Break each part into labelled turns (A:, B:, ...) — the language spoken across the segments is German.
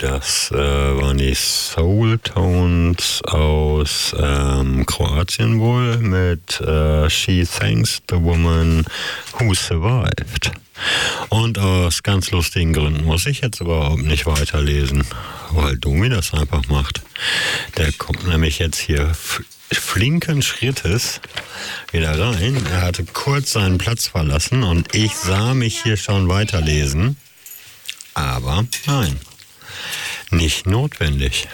A: Das waren die Soul Tones aus Kroatien wohl mit She Thanks the Woman Who Survived. Und aus ganz lustigen Gründen muss ich jetzt überhaupt nicht weiterlesen, weil Domi das einfach macht. Der kommt nämlich jetzt hier flinken Schrittes wieder rein. Er hatte kurz seinen Platz verlassen und ich sah mich hier schon weiterlesen. Aber nein, nicht notwendig.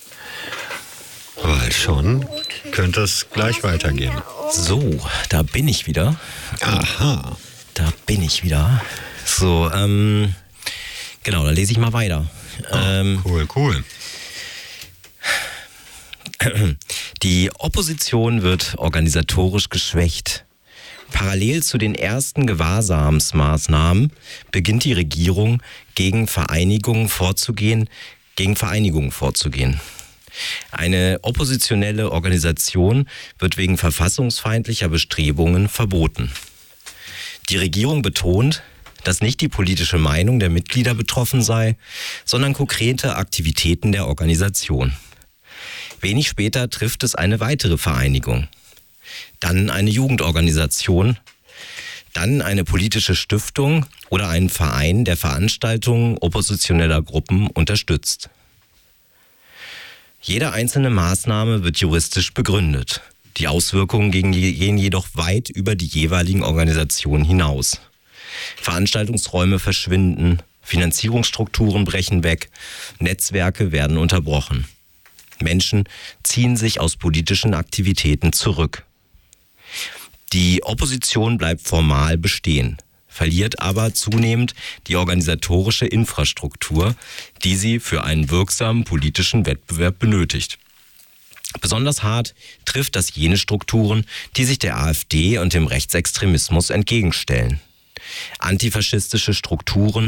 A: Weil schon könnte es gleich weitergehen.
B: So, da bin ich wieder.
A: Aha.
B: Da bin ich wieder. So, genau, dann lese ich mal weiter.
A: Cool.
B: Die Opposition wird organisatorisch geschwächt. Parallel zu den ersten Gewahrsamsmaßnahmen beginnt die Regierung gegen Vereinigungen vorzugehen. Eine oppositionelle Organisation wird wegen verfassungsfeindlicher Bestrebungen verboten. Die Regierung betont, dass nicht die politische Meinung der Mitglieder betroffen sei, sondern konkrete Aktivitäten der Organisation. Wenig später trifft es eine weitere Vereinigung, dann eine Jugendorganisation, dann eine politische Stiftung oder einen Verein, der Veranstaltungen oppositioneller Gruppen unterstützt. Jede einzelne Maßnahme wird juristisch begründet. Die Auswirkungen gehen jedoch weit über die jeweiligen Organisationen hinaus. Veranstaltungsräume verschwinden, Finanzierungsstrukturen brechen weg, Netzwerke werden unterbrochen. Menschen ziehen sich aus politischen Aktivitäten zurück. Die Opposition bleibt formal bestehen, verliert aber zunehmend die organisatorische Infrastruktur, die sie für einen wirksamen politischen Wettbewerb benötigt. Besonders hart trifft das jene Strukturen, die sich der AfD und dem Rechtsextremismus entgegenstellen. Antifaschistische Strukturen